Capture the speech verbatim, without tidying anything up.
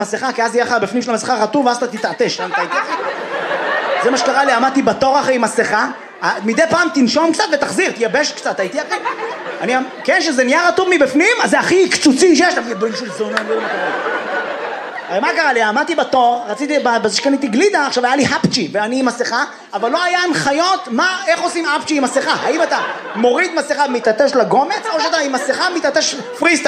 מסכה, כי אז יהיה לך בפנים של המסכה רטוב, ואז אתה תתעטש. זה מה שקרה לי, עמדתי בתור אחרי עם מסכה, מדי פעם תנשום קצת ותחזיר, תייבש קצת, הייתי אחרי... אני... כן, שזה נהיה רטוב מבפנים, אז זה הכי קצוצי שיש, אתה בן של זונה, לא יודע מה קרה. מה קרה לי? עמדתי בתור, רציתי, בזה שקניתי גלידה, עכשיו היה לי הפצ'י, ואני עם מסכה, אבל לא היה הנחיות, מה, איך עושים הפצ'י עם מסכה? האם אתה מוריד מסכה מתעטש לגומץ, או שאתה עם מסכה מתעטש פריסטייל?